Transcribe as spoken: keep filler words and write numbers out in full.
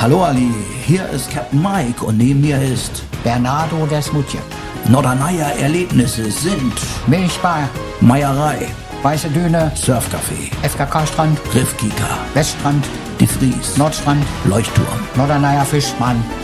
Hallo Ali, hier ist Captain Mike und neben mir ist Bernardo Desmutier. Norderneier Erlebnisse sind Milchbar, Meierei, Weiße Düne, Surfcafé, F K K-Strand, Griffkika, Weststrand, Die Fries, Nordstrand, Leuchtturm, Norderneier Fischmann,